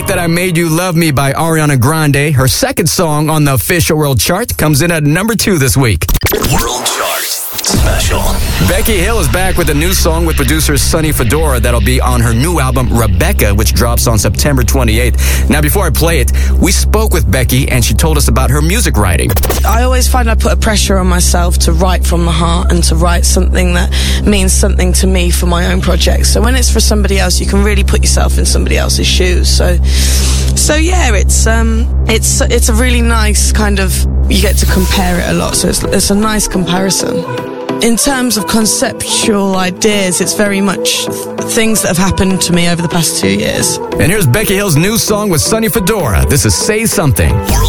Hate That I Made You Love Me by Ariana Grande. Her second song on the official world chart comes in at number 2 this week. World Chart Special. Becky Hill is back with a new song with producer Sonny Fedora that'll be on her new album, Rebecca, which drops on September 28th. Now, before I play it, we spoke with Becky and she told us about her music writing. I always find I put a pressure on myself to write from the heart and to write something that means something to me for my own projects. So when it's for somebody else, you can really put yourself in somebody else's shoes. So yeah, it's a really nice kind of, you get to compare it a lot. So it's a nice comparison. In terms of conceptual ideas, it's very much things that have happened to me over the past 2 years. And here's Becky Hill's new song with Sonny Fedora. This is Say Something. World